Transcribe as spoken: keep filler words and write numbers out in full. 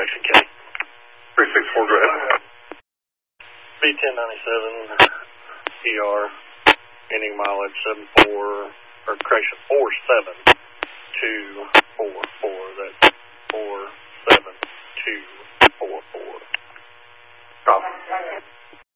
Jackson County. three six four, go ahead. B ten ninety-seven, E R, ending mileage seven four, or correction, four seven two four four. That's